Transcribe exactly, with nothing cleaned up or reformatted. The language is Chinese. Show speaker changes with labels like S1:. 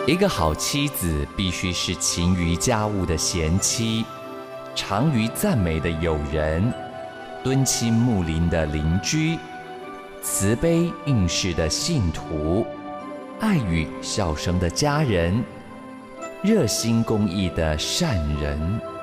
S1: 一个好妻子必须是勤于家务的贤妻，常于赞美的友人，敦亲睦邻的邻居，慈悲应世的信徒，爱语笑声的家人，热心公益的善人。